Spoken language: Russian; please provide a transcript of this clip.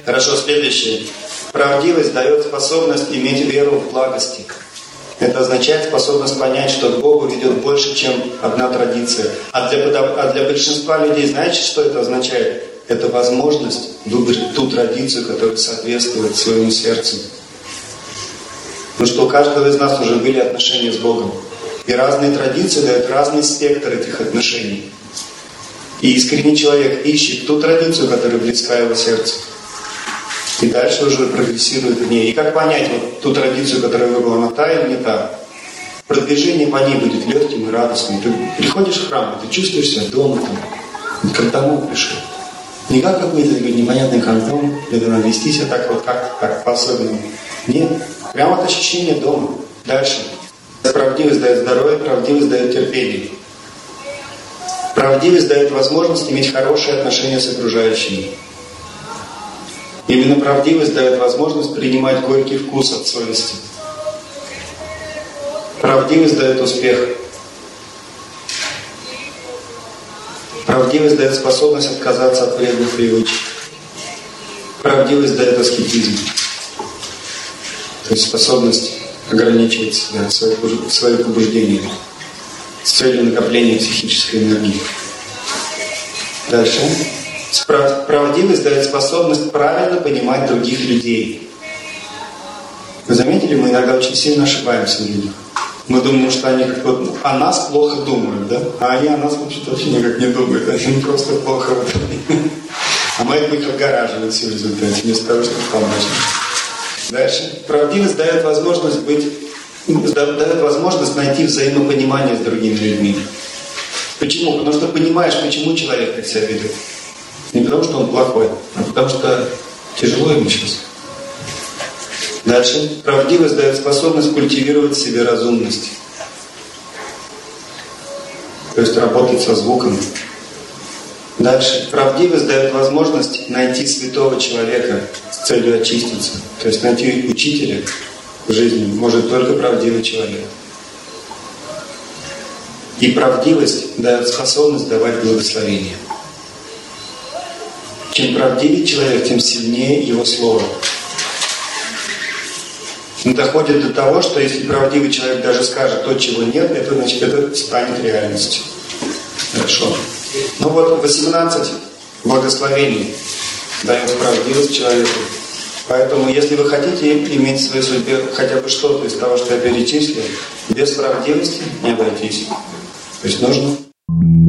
Хорошо, следующее. Правдивость дает способность иметь веру в благости. Это означает способность понять, что к Богу ведет больше, чем одна традиция. А для большинства людей, знаете, что это означает? Это возможность выбрать ту традицию, которая соответствует своему сердцу. Потому что у каждого из нас уже были отношения с Богом. И разные традиции дают разный спектр этих отношений. И искренний человек ищет ту традицию, которая близка его сердцу. И дальше уже прогрессирует в ней. И как понять вот ту традицию, которая выбрала, она та или не та? Продвижение по ней будет легким и радостным. Ты приходишь в храм, и ты чувствуешь себя дома там, как домой пришел. Не как какой-то непонятный контроль, где надо вести себя так вот как по-особенному. Нет, прямо вот ощущение дома. Дальше. Правдивость дает здоровье, правдивость дает терпение. Правдивость дает возможность иметь хорошие отношения с окружающими. Именно правдивость дает возможность принимать горький вкус от совести. Правдивость дает успех. Правдивость дает способность отказаться от вредных привычек. Правдивость дает аскетизм. То есть способность ограничивать себя, свои побуждения с целью накопления психической энергии. Дальше. Правдивость дает способность правильно понимать других людей. Вы заметили, мы иногда очень сильно ошибаемся в людях. Мы думаем, что они как вот о нас плохо думают, да? А они о нас вообще-то вообще никак не думают. Они просто плохо вот. А мы от них отгораживаем все в результате, вместо того, чтобы помочь. Дальше. Правдивость дает возможность найти взаимопонимание с другими людьми. Почему? Потому что понимаешь, почему человек так себя ведет. Не потому, что он плохой, а потому что тяжело ему сейчас. Дальше. Правдивость дает способность культивировать в себе разумность. То есть работать со звуком. Дальше. Правдивость дает возможность найти святого человека с целью очиститься. То есть найти учителя в жизни может только правдивый человек. И правдивость дает способность давать благословение. Чем правдивее человек, тем сильнее его слово. Он доходит до того, что если правдивый человек даже скажет то, чего нет, это значит, это станет реальностью. Хорошо. Ну вот 18 благословений дает правдивость человеку. Поэтому, если вы хотите иметь в своей судьбе хотя бы что-то из того, что я перечислил, без правдивости не обойтись. То есть нужно